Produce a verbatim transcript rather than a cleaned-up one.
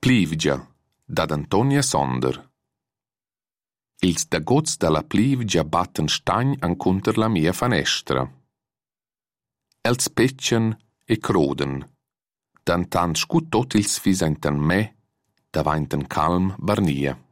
Plivgia, dad Antonia Sonder. Ils dagots dalla plivgia batten stagn ancunter la mia fanestra. Els petchen e croden, dan tant scut tot ils fisentan me, davanten calm barnia.